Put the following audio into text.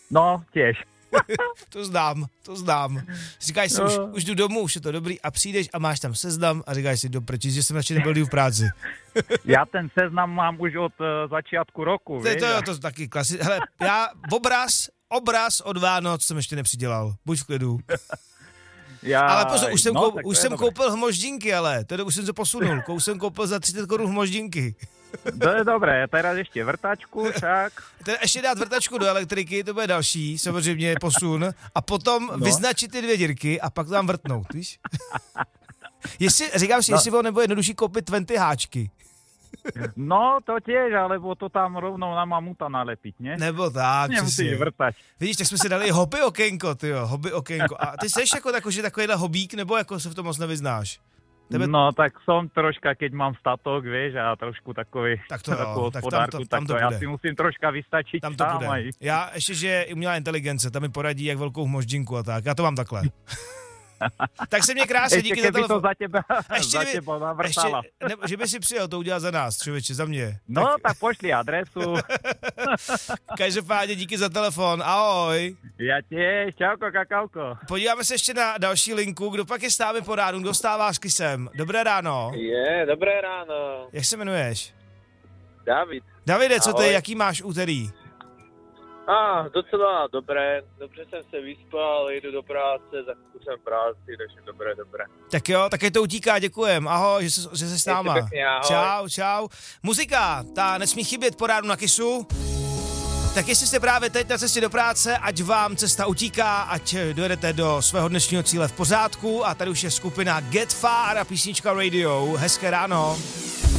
No, tiež. To znám. Říkáš si, už jdu domů, už je to dobrý a přijdeš a máš tam seznam a říkáš si, doprčí, že jsem radši nebyl v práci. Ja ten seznam mám už od začiatku roku, vieš? To taky klasické. Hele, já obraz od Vánoc jsem ještě nepřidělal. Buď v klidu. Ale pozor, už jsem koupil hmoždinky, ale už jsem to posunul. Už jsem koupil za 30 korun hmoždinky. To je dobré, teraz ještě vrtačku, tak. Ještě dát vrtačku do elektriky, to bude další, samozřejmě posun. A potom vyznačit ty 2 dírky a pak tam vrtnout, víš? Říkám si, jestli nebude jednodušší koupit 20 háčky. No, to tiež, alebo to tam rovnou na mamuta nalepiť, ne? Nebo tak, nemusíš vrtať. Vidíš, tak jsme si dali hobby okénko, tyjo, hobby okénko. A ty jsi jako že takovýhle hobík, nebo jako se v tom moc nevyznáš? No, tak som troška, keď mám statok, vieš, a trošku takovou hospodárku, tak to ja si musím troška vystačiť tam to sám bude. aj. Já ještě, že je umělá inteligence, tam mi poradí, jak velkou hmoždinku a tak. Já to mám takhle. Tak se mě krásně, díky za telefon. Za teba navrtala. Že by si přijel to udělat za nás, člověče, za mě. No, tak pošli adresu. Každopádně díky za telefon, ahoj. Ja tiež, čauko, kakauko. Podíváme se ještě na další linku, kdo pak je s námi po ránu, kdo stává s Kysem. Dobré ráno. Dobré ráno. Jak se jmenuješ? David. Davide, co ty, jaký máš úterý? Docela dobré. Dobře jsem se vyspal, jdu do práce, za chvíli jsem v práci, takže dobré. Tak jo, také to utíká, děkujem. Ahoj, že jsi s náma. Pěkně, ahoj. Čau. Muzika, ta nesmí chybět po ránu na Kysu. Tak jestli jste právě teď na cestě do práce, ať vám cesta utíká, ať dojedete do svého dnešního cíle v pořádku. A tady už je skupina Get Far a písnička Radio. Hezké ráno.